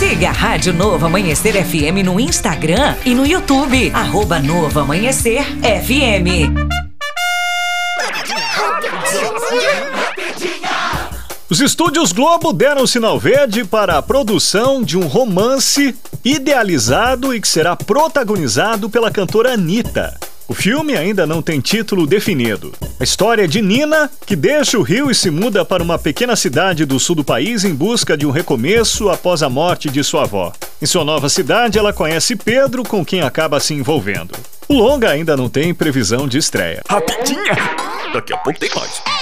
Siga a Rádio Novo Amanhecer FM no Instagram e no YouTube. @Novo Amanhecer FM. Os estúdios Globo deram sinal verde para a produção de um romance idealizado e que será protagonizado pela cantora Anitta. O filme ainda não tem título definido. A história é de Nina, que deixa o Rio e se muda para uma pequena cidade do sul do país em busca de um recomeço após a morte de sua avó. Em sua nova cidade, ela conhece Pedro, com quem acaba se envolvendo. O longa ainda não tem previsão de estreia. Rapidinha! Daqui a pouco tem mais.